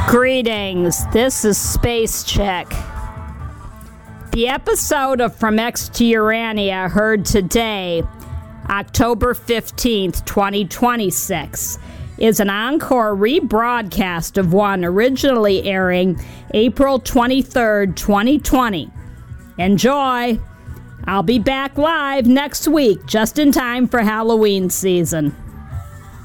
Greetings, this is Space Chick. The episode of From X to Urania heard today, October 15th, 2026, is an encore rebroadcast of one originally airing April 23rd, 2020. Enjoy! I'll be back live next week, just in time for Halloween season.